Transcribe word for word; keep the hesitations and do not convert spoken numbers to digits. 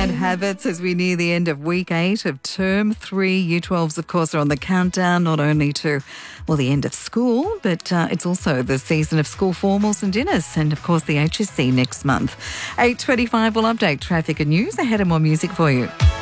bad habits as we near the end of week eight of term three. Year twelves, of course, are on the countdown, not only to, well, the end of school, but uh, it's also the season of school formals and dinners and, of course, the H S C next month. eight twenty-five will update traffic and news. Ahead of more music for you.